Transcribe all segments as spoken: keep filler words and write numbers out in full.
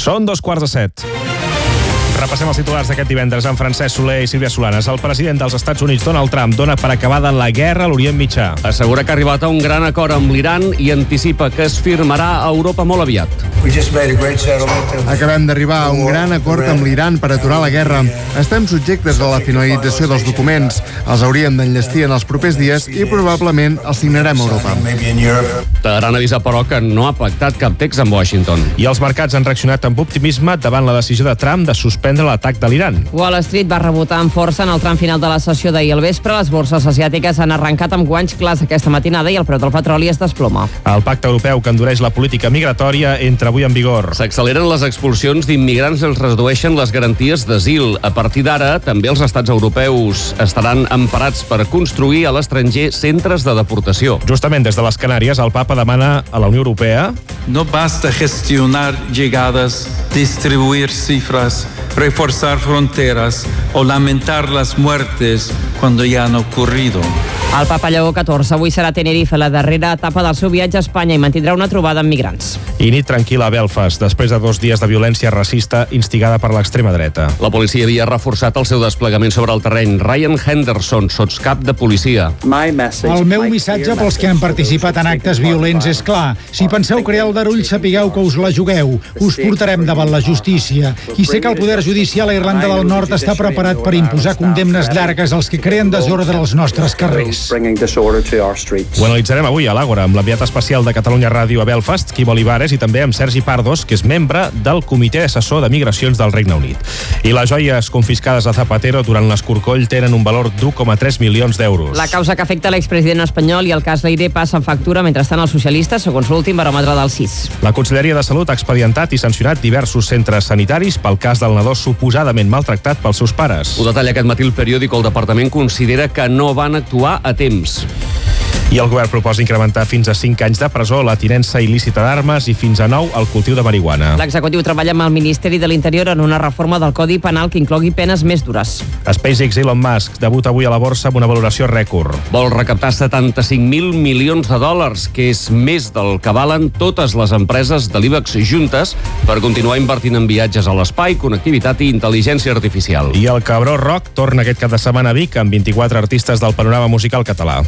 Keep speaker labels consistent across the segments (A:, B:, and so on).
A: Són dos quarts de set. Repassem els titulars d'aquest divendres amb Francesc Soler i Sílvia Solanes. El president dels Estats Units, Donald Trump, dona per acabada la guerra a l'Orient Mitjà.
B: Assegura que ha arribat a un gran acord amb l'Iran i anticipa que es firmarà a Europa molt aviat.
C: Acabem d'arribar a un gran acord amb l'Iran per aturar la guerra. Estem subjectes a la finalització dels documents. Els hauríem d'enllestir en els propers dies i probablement els signarem a Europa.
B: Teheran avisa, però, que no ha pactat cap text amb Washington.
A: I els mercats han reaccionat amb optimisme davant la decisió de Trump de suspendre l'atac de l'Iran.
D: Wall Street va rebotar amb força en el tram final de la sessió d'ahir al vespre. Les borses asiàtiques han arrencat amb guanys clars aquesta matinada i el preu del petroli es desploma.
A: El pacte europeu que endureix la política migratòria entra avui en vigor.
B: S'acceleren les expulsions d'immigrants i els redueixen les garanties d'asil. A partir d'ara, també els estats europeus estaran emparats per construir a l'estranger centres de deportació.
A: Justament des de les Canàries, el papa demana a la Unió Europea:
E: no basta gestionar llegadas, distribuir cifras, reforzar fronteras o lamentar las muertes cuando ya han ocurrido.
D: El papa Lleó catorze avui serà a Tenerife, la darrera etapa del seu viatge a Espanya, i mantindrà una trobada amb migrants.
A: I nit tranquil·la a Belfast, després de dos dies de violència racista instigada per l'extrema dreta.
B: La policia havia reforçat el seu desplegament sobre el terreny. Ryan Henderson, sotscap de policia.
F: El meu missatge pels que han participat en actes violents és clar. Si penseu crear aldarull, sapigueu que us la jugueu. Us portarem davant la justícia. I sé que el poder judicial a Irlanda del Nord està preparat per imposar condemnes llargues als que creen desordre als nostres carrers.
A: Ho analitzarem avui a l'Àgora amb l'enviat especial de Catalunya Ràdio a Belfast, Quim Olivares, i també amb Sergi Pardos, que és membre del Comitè Assessor de Migracions del Regne Unit. I les joies confiscades a Zapatero durant l'escorcoll tenen un valor d'u coma tres milions d'euros.
D: La causa que afecta l'expresident espanyol i el cas Leire passen factura mentrestant els socialistes, segons l'últim baròmetre del C I S.
A: La Conselleria de Salut ha expedientat i sancionat diversos centres sanitaris pel cas del nadó suposadament maltractat pels seus pares.
B: Ho detalla aquest matí el periòdico. El departament considera que no van actuar a temps.
A: I el govern proposa incrementar fins a cinc anys de presó la tinença il·lícita d'armes i fins a nou el cultiu de marihuana.
D: L'executiu treballa amb el Ministeri de l'Interior en una reforma del Codi Penal que inclogui penes més dures.
A: SpaceX Elon Musk debuta avui a la borsa amb una valoració rècord.
B: Vol recaptar setanta-cinc mil milions de dòlars, que és més del que valen totes les empreses de l'IBEX juntes, per continuar invertint en viatges a l'espai, connectivitat i intel·ligència artificial.
A: I el Cabró Rock torna aquest cap de setmana a Vic amb vint-i-quatre artistes del panorama musical català.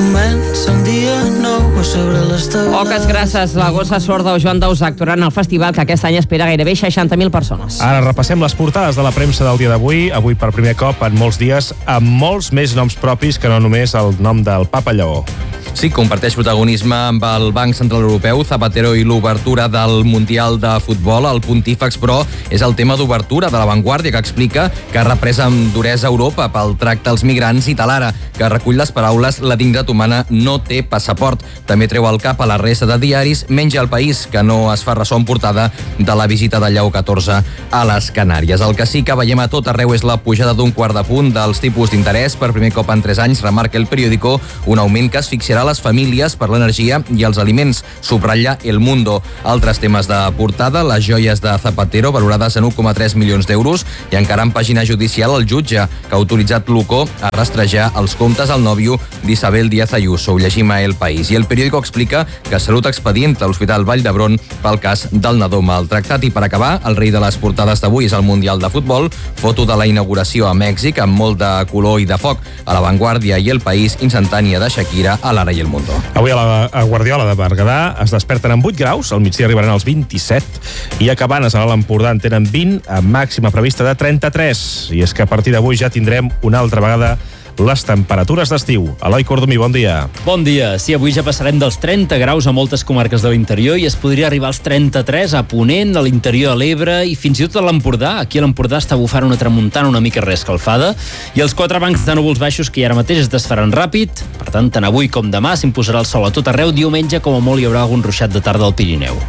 D: Oques Grasses, la Gossa Sorda o Joan Dausà actuaran al festival, que aquest any espera gairebé seixanta mil persones.
A: Ara repassem les portades de la premsa del dia d'avui. Avui per primer cop en molts dies amb molts més noms propis que no només el nom del Papa Lleó.
G: Sí, comparteix protagonisme amb el Banc Central Europeu, Zapatero i l'obertura del Mundial de Futbol. El pontífex, però, és el tema d'obertura de La Vanguardia, que explica que ha reprès amb duresa Europa pel tracte als migrants, i Talara, que recull les paraules «La dignitat humana no té passaport». També treu el cap a la resta de diaris, menys El País, que no es fa ressò en portada de la visita de Lleó catorze a les Canàries. El que sí que veiem a tot arreu és la pujada d'un quart de punt dels tipus d'interès. Per primer cop en tres anys, remarca El Periódico, un augment que asfixiarà les famílies per l'energia i els aliments, subratlla El Mundo. Altres temes de portada: les joies de Zapatero, valorades en u coma tres milions d'euros, i encara en pàgina judicial el jutge, que ha autoritzat l'UCO a rastrejar els comptes al nòvio d'Isabel Díaz Ayuso. Ho llegim a El País. I El Periódico explica que Salut expedienta a l'Hospital Vall d'Hebron pel cas del nadó maltractat. I per acabar, el rei de les portades d'avui és el Mundial de Futbol, foto de la inauguració a Mèxic amb molt de color i de foc. A La Vanguardia i El País, instantània de Shakira a l'Ara i El Mundo.
A: Avui a la a Guardiola de Berguedà es desperten amb vuit graus, al migdia arribaran als vint-i-set, i a Cabanes, a l'Empordà, en tenen vint, amb màxima prevista de trenta-tres. I és que a partir d'avui ja tindrem una altra vegada les temperatures d'estiu. Eloi Cordomí, bon dia.
H: Bon dia. Sí, avui ja passarem dels trenta graus a moltes comarques de l'interior i es podria arribar als trenta-tres a Ponent, a l'interior de l'Ebre i fins i tot a l'Empordà. Aquí a l'Empordà està bufant una tramuntana una mica reescalfada i els quatre bancs de núvols baixos que ara mateix es desfaran ràpid. Per tant, tant avui com demà s'imposarà el sol a tot arreu. Diumenge, com a molt, hi haurà algun ruixat de tarda al Pirineu.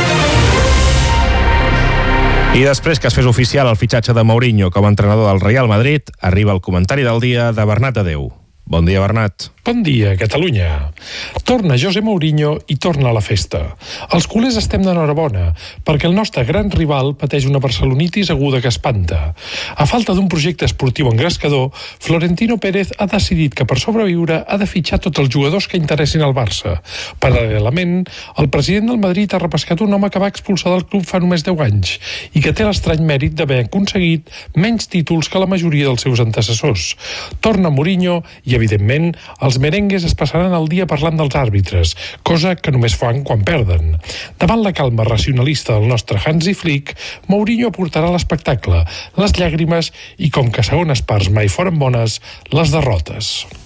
A: I després que es fes oficial el fitxatge de Mourinho com a entrenador del Real Madrid, arriba el comentari del dia de Bernat Adeu. Bon dia, Bernat.
I: Bon dia, Catalunya. Torna José Mourinho i torna a la festa. Els culers estem d'enhorabona, perquè el nostre gran rival pateix una barcelonitis aguda que espanta. A falta d'un projecte esportiu engrescador, Florentino Pérez ha decidit que per sobreviure ha de fitxar tots els jugadors que interessin al Barça. Paral·lelament, el president del Madrid ha repescat un home que va expulsar del club fa només deu anys i que té l'estrany mèrit d'haver aconseguit menys títols que la majoria dels seus antecessors. Torna Mourinho i, evidentment, els Els merengues es passaran el dia parlant dels àrbitres, cosa que només fan quan perden. Davant la calma racionalista del nostre Hansi Flick, Mourinho aportarà l'espectacle, les llàgrimes i, com que segones parts mai foren bones, les derrotes.